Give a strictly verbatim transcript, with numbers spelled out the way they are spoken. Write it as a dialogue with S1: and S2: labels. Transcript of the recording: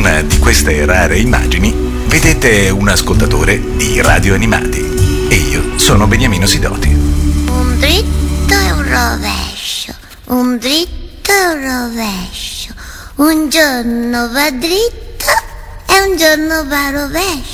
S1: una di queste rare immagini vedete un ascoltatore di Radio Animati e io sono Beniamino Sidoti.
S2: Un dritto e un rovescio, un dritto e un rovescio, un giorno va dritto e un giorno va rovescio.